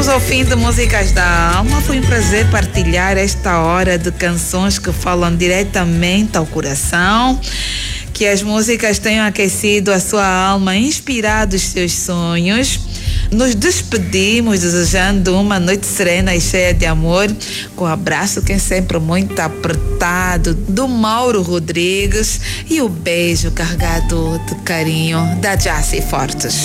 Chegamos ao fim de Músicas da Alma. Foi um prazer partilhar esta hora de canções que falam diretamente ao coração. Que as músicas tenham aquecido a sua alma, inspirado os seus sonhos. Nos despedimos desejando uma noite serena e cheia de amor, com o abraço que é sempre muito apertado do Mauro Rodrigues e o beijo carregado de carinho da Jacy Fortes.